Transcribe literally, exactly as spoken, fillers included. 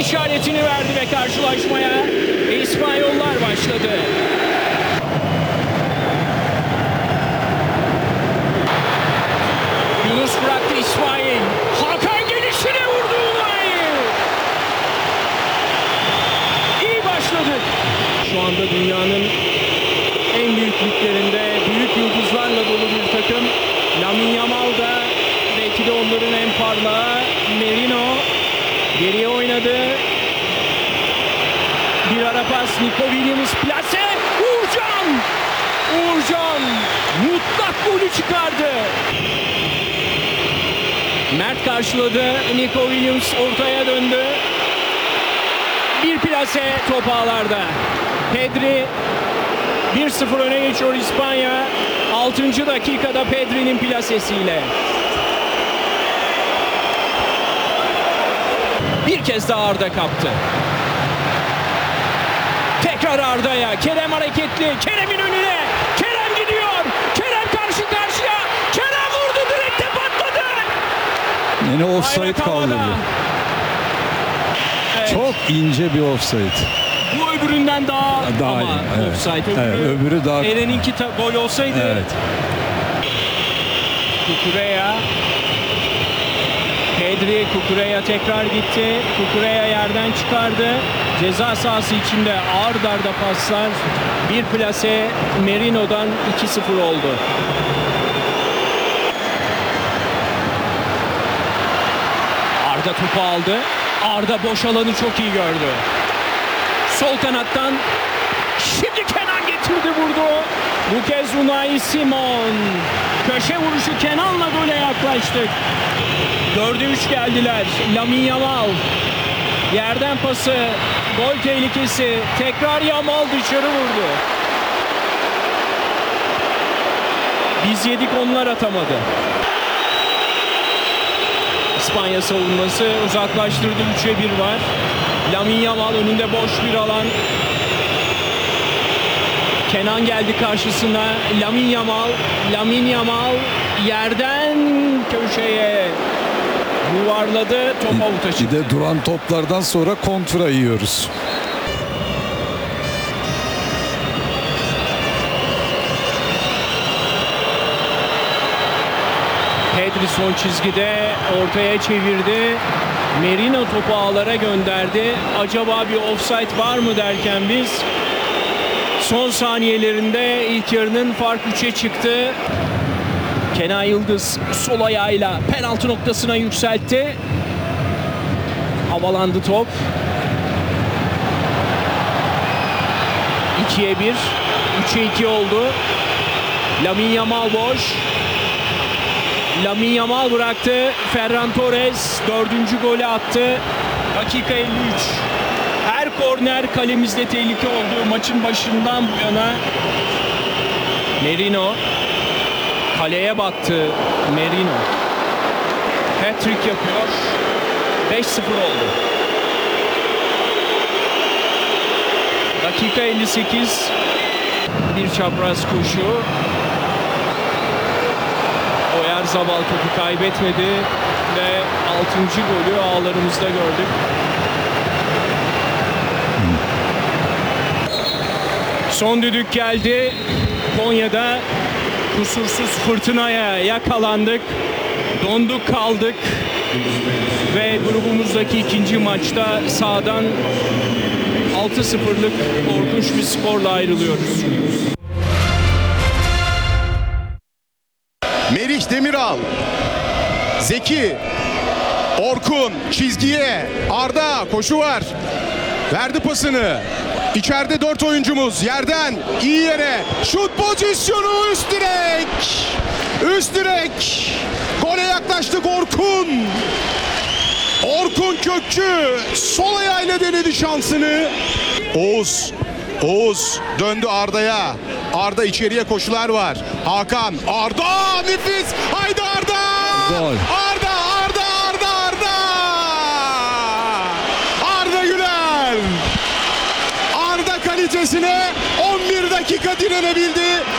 işaretini verdi ve karşılaşmaya İspanyollar başladı. Yunus bıraktı İsmail. Hakan gelişine vurdu Unai. İyi başladık. Şu anda dünyanın en büyük liglerinde büyük yıldızlarla dolu bir takım. Lamine Yamal da belki de onların en parlağı. Merino geriye oynadı. Bir ara pas, Nico Williams plase. Uğurcan! Uğurcan mutlak golü çıkardı. Mert karşıladı. Nico Williams ortaya döndü. Bir plase top ağlarda. Pedri bir sıfır öne geçiyor İspanya. altıncı dakikada Pedri'nin plasesiyle. Bir kez daha Arda kaptı. Tekrar Arda'ya. Kerem hareketli. Kerem'in önüne. Kerem gidiyor. Kerem karşı karşıya. Kerem vurdu. Direkte patladı. Yine offside kaldı bu. Evet. Çok ince bir offside. Bu öbüründen daha, Daha ama iyi, evet. offside. Öbürü, Evet, öbürü daha- Eren'inki ta- gol olsaydı. Evet. Kukureya. Pedri Kukureya tekrar gitti. Kukureya yerden çıkardı. Ceza sahası içinde ard arda paslar. Bir plase Merino'dan iki sıfır oldu. Arda topu aldı. Arda boş alanı çok iyi gördü. Sol kanattan şimdi Kenan getirdi vurdu. Bu kez Unai Simon. Köşe vuruşu Kenan'la gole yaklaştık. Dörde üç geldiler. Lamine Yamal. Yerden pası. Gol tehlikesi. Tekrar Yamal dışarı vurdu. Biz yedik, onlar atamadı. İspanya savunması uzaklaştırdı. üçe bir var. Lamine Yamal önünde boş bir alan. Kenan geldi karşısına. Lamine Yamal. Lamine Yamal yerden köşeye yuvarladı. Top avuta Bir çıktı. de duran toplardan sonra kontra yiyoruz. Pedri son çizgide ortaya çevirdi. Merino topu ağlara gönderdi. Acaba bir offside var mı derken biz son saniyelerinde ilk yarının fark üçe çıktı. Kenan Yıldız sol ayağıyla penaltı noktasına yükseltti. Havalandı top. ikiye bir. üçe iki oldu. Lamine Yamal boş. Lamine Yamal bıraktı. Ferran Torres dördüncü golü attı. Dakika elli üç. Her korner kalemizde tehlike oldu maçın başından bu yana. Merino kaleye baktı. Merino hat-trick yapıyor. beş sıfır oldu. Dakika elli sekiz. Bir çapraz koşu. Oyarzabal topu kaybetmedi ve altıncı golü ağlarımızda gördük. Son düdük geldi. Konya'da kusursuz fırtınaya yakalandık. Donduk kaldık. Ve grubumuzdaki ikinci maçta sahadan altı sıfırlık korkunç bir skorla ayrılıyoruz. Merih Demiral, Zeki, Orkun çizgiye, Arda koşu var. Verdi pasını. İçeride dört oyuncumuz yerden iyi yere şut pozisyonu, üst direk. Üst direk. Gole yaklaştık Orkun. Orkun Kökçü sol ayağıyla denedi şansını. Oğuz. Oğuz döndü Arda'ya. Arda içeriye koşular var. Hakan. Arda nefis. Haydi Arda. Gol. Arda, Arda, Arda, Arda. Arda Güler. Arda kalitesine on bir dakika direnebildi.